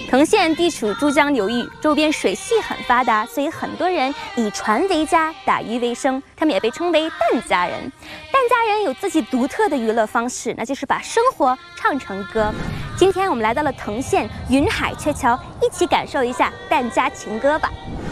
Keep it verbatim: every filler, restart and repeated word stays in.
藤县地处珠江流域，周边水系很发达，所以很多人以船为家，打鱼为生。他们也被称为疍家人。疍家人有自己独特的娱乐方式，那就是把生活唱成歌。今天我们来到了藤县云海鹊桥，一起感受一下疍家情歌吧。